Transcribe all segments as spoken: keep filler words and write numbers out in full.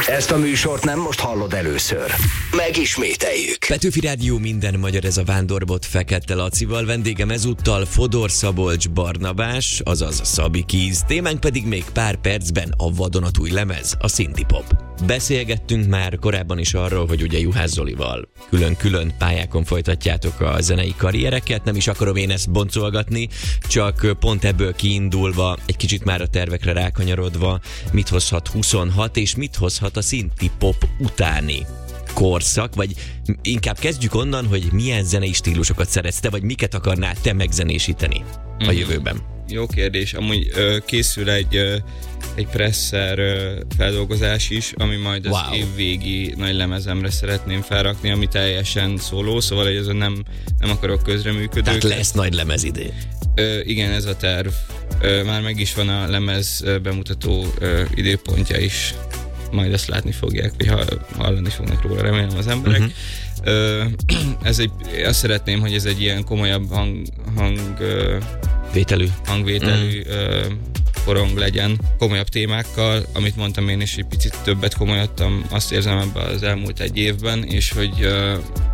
Ezt a műsort nem most hallod először. Megismételjük. Petőfi Rádió, minden magyar, ez a Vándorbot Fekete Lacival. Vendégem ezúttal Fodor Szabolcs Barnabás, azaz Szabi Keys. Témánk pedig még pár percben a vadonatúj lemez, a Synthie-pop. Beszélgettünk már korábban is arról, hogy ugye Juhász Zolival külön-külön pályákon folytatjátok a zenei karriereket. Nem is akarom én ezt boncolgatni, csak pont ebből kiindulva, egy kicsit már a tervekre rákanyarodva, mit hozhat huszonhat, és mit hozhat a Synthie-pop utáni korszak, vagy inkább kezdjük onnan, hogy milyen zenei stílusokat szeretsz te, vagy miket akarnál te megzenésíteni a jövőben? Jó kérdés. Amúgy ö, készül egy, ö, egy Presser ö, feldolgozás is, ami majd az wow. évvégi nagy lemezemre szeretném felrakni, ami teljesen szóló, szóval hogy azon nem, nem akarok közreműködőket. Tehát lesz nagy lemez idén. Ö, igen, ez a terv. Ö, már meg is van a lemez bemutató ö, időpontja is. Majd ezt látni fogják, vagy hallani fognak róla, remélem az emberek. Uh-huh. Ö, ez egy, azt szeretném, hogy ez egy ilyen komolyabb hang, hang Vételű. hangvételű mm. ö, korong legyen, komolyabb témákkal, amit mondtam én is, egy picit többet komolyodtam, azt érzem ebben az elmúlt egy évben, és hogy ö,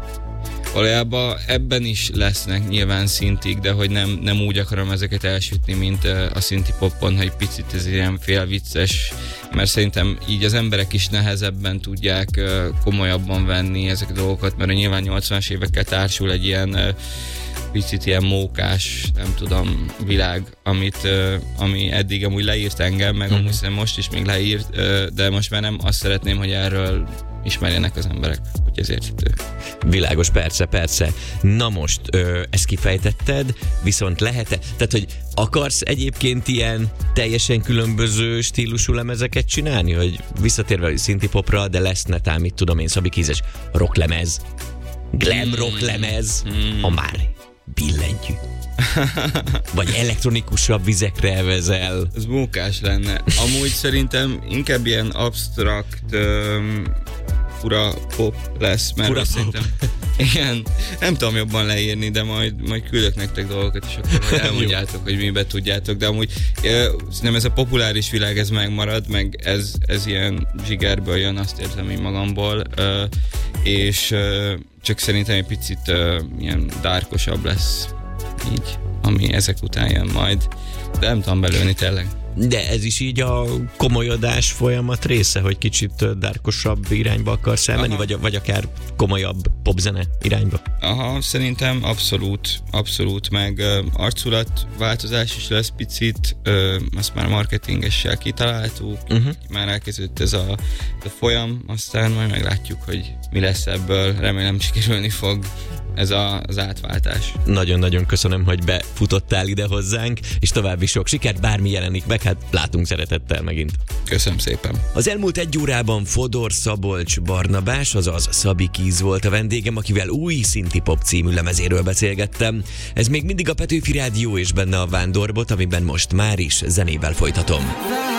valójában ebben is lesznek nyilván szintig, de hogy nem, nem úgy akarom ezeket elsütni, mint a Synthie-popon, hogy picit ez ilyen félvicces, mert szerintem így az emberek is nehezebben tudják komolyabban venni ezek a dolgokat, mert nyilván nyolcvanas évekkel társul egy ilyen picit ilyen mókás, nem tudom, világ, amit, ami eddig amúgy leírt engem, meg amúgy szerintem most is még leírt, de most már nem azt szeretném, hogy erről ismerjenek az emberek, hogy ez érthető. Világos, persze, persze. Na most, ö, ezt kifejtetted, viszont lehet-e, tehát, hogy akarsz egyébként ilyen teljesen különböző stílusú lemezeket csinálni, hogy visszatérve a Synthie-popra, de lesz netán, mit tudom én, Szabi Keys-es rocklemez, glam rock lemez, mm. ha már billentyű. Vagy elektronikusabb vizekre elvezel. Ez mókás lenne. Amúgy szerintem inkább ilyen absztrakt, um, fura pop lesz, mert fura szerintem pop. Igen, nem tudom jobban leírni, de majd, majd küldök nektek dolgokat, és akkor majd elmondjátok, hogy mibe tudjátok, de amúgy nem ez a populáris világ, ez megmarad, meg ez, ez ilyen zsigerből jön, azt érzem így magamból, és csak szerintem egy picit ilyen dárkosabb lesz így, ami ezek után jön majd, de nem tudom belőni tényleg. De ez is így a komolyodás folyamat része, hogy kicsit dárkosabb irányba akarsz elmenni, vagy, vagy akár komolyabb popzene irányba? Aha, szerintem abszolút, abszolút, meg uh, arculatváltozás is lesz picit, uh, azt már marketingessel kitaláltuk, uh-huh. már elkezdődött ez a, a folyam, aztán majd meglátjuk, hogy mi lesz ebből, remélem sikerülni fog ez a, az átváltás. Nagyon-nagyon köszönöm, hogy befutottál ide hozzánk, és további sok sikert, bármi jelenik meg, hát látunk szeretettel megint. Köszönöm szépen. Az elmúlt egy órában Fodor Szabolcs Barnabás, azaz Szabi Keys volt a vendégem, akivel új Synthie-pop című lemezéről beszélgettem. Ez még mindig a Petőfi Rádió, és benne a Vándorbot, amiben most már is zenével folytatom.